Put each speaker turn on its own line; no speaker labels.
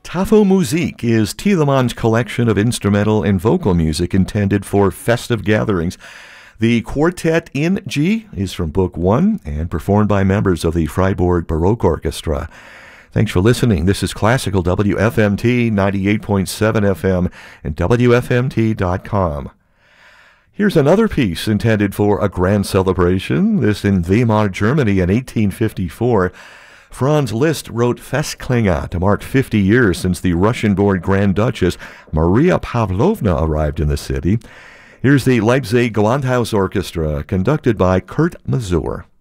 Tafelmusik is Tielemann's collection of instrumental and vocal music intended for festive gatherings. The Quartet in G is from Book 1 and performed by members of the Freiburg Baroque Orchestra. Thanks for listening. This is Classical WFMT 98.7 FM and WFMT.com. Here's another piece intended for a grand celebration. This in Weimar, Germany in 1854. Franz Liszt wrote Festklinge to mark 50 years since the Russian-born Grand Duchess Maria Pavlovna arrived in the city. Here's the Leipzig Gewandhaus Orchestra, conducted by Kurt Masur.